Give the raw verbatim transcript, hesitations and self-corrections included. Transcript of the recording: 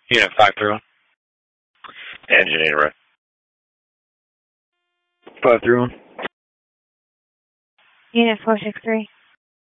Unit five three one. Engine eight, right. five three one. Unit four six three.